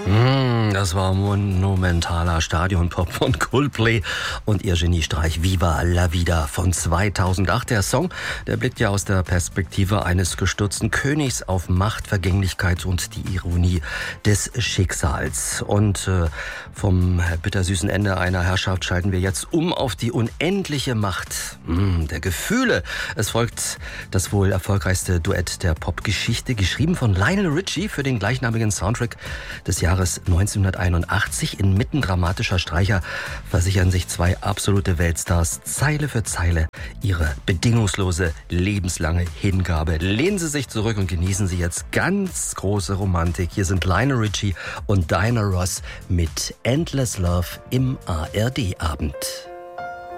Das war monumentaler Stadionpop von Coldplay und ihr Geniestreich Viva la Vida von 2008. Der Song, der blickt ja aus der Perspektive eines gestürzten Königs auf Macht, Vergänglichkeit und die Ironie des Schicksals. Und vom bittersüßen Ende einer Herrschaft schalten wir jetzt um auf die unendliche Macht der Gefühle. Es folgt das wohl erfolgreichste Duett der Popgeschichte, geschrieben von Lionel Richie für den gleichnamigen Soundtrack des Jahres 1981. Inmitten dramatischer Streicher versichern sich zwei absolute Weltstars Zeile für Zeile ihre bedingungslose, lebenslange Hingabe. Lehnen Sie sich zurück und genießen Sie jetzt ganz große Romantik. Hier sind Lionel Richie und Diana Ross mit Endless Love im ARD-Abend.